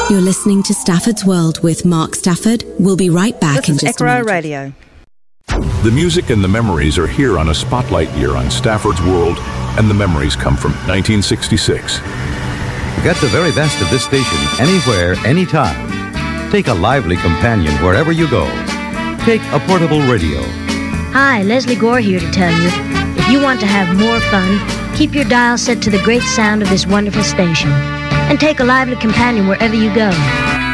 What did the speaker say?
You're listening to Stafford's World with Mark Stafford. We'll be right back in just a minute. Radio. The music and the memories are here on a spotlight year on Stafford's World, and the memories come from 1966. Get the very best of this station anywhere, anytime. Take a lively companion wherever you go. Take a portable radio. Hi, Leslie Gore here to tell you, if you want to have more fun, keep your dial set to the great sound of this wonderful station. And take a lively companion wherever you go.